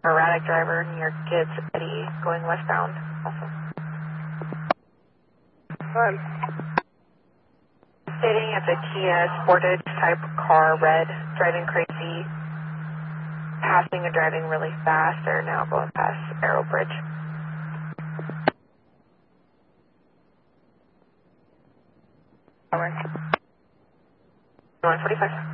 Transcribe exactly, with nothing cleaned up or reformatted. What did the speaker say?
Erratic driver near Gibbs Eddy going westbound. Also. Fun. Stating it's a Kia Sportage type car, red, driving crazy, passing and driving really fast. They're now going past Arrow Bridge. Over. one forty-five.